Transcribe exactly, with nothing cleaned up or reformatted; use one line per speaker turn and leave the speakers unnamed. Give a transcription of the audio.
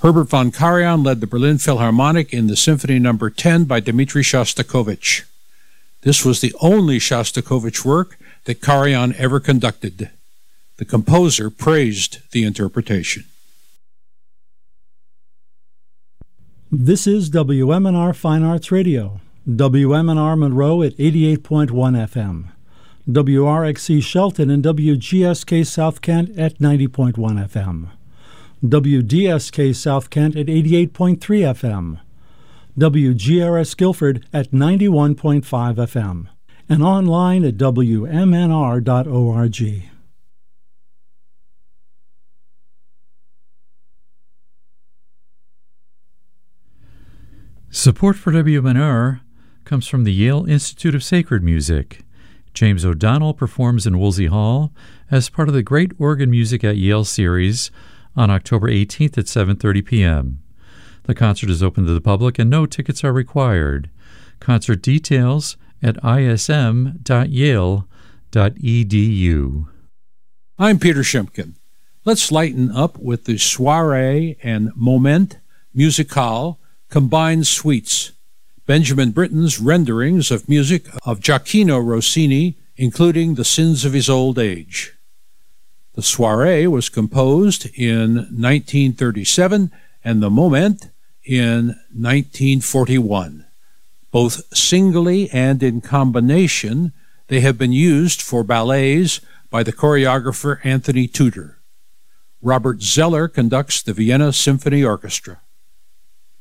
Herbert von Karajan led the Berlin Philharmonic in the Symphony Number ten by Dmitri Shostakovich. This was the only Shostakovich work that Karajan ever conducted. The composer praised the interpretation.
This is W M N R Fine Arts Radio, W M N R Monroe at eighty-eight point one F M, W R X C Shelton and W G S K South Kent at ninety point one F M, W D S K South Kent at eighty-eight point three F M, W G R S Guilford at ninety-one point five F M, and online at W M N R dot org.
Support for W M N R comes from the Yale Institute of Sacred Music. James O'Donnell performs in Woolsey Hall as part of the Great Organ Music at Yale series on October eighteenth at seven thirty p.m. The concert is open to the public and no tickets are required. Concert details at I S M dot yale dot e d u.
I'm Peter Shimkin. Let's lighten up with the Soirée and Moment Musicale Combined Suites, Benjamin Britten's renderings of music of Gioacchino Rossini, including The Sins of His Old Age. The Soirée was composed in nineteen thirty-seven and the Moment in nineteen forty-one. Both singly and in combination, they have been used for ballets by the choreographer Anthony Tudor. Robert Zeller conducts the Vienna Symphony Orchestra.